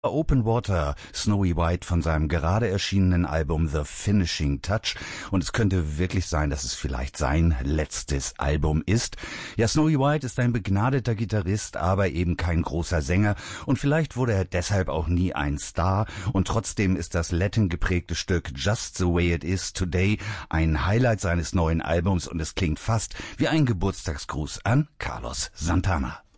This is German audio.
Open Water, Snowy White von seinem gerade erschienenen Album The Finishing Touch. Und es könnte wirklich sein, dass es vielleicht sein letztes Album ist. Ja, Snowy White ist ein begnadeter Gitarrist, aber eben kein großer Sänger. Und vielleicht wurde er deshalb auch nie ein Star. Und trotzdem ist das Latin geprägte Stück Just the Way It Is Today ein Highlight seines neuen Albums. Und es klingt fast wie ein Geburtstagsgruß an Carlos Santana.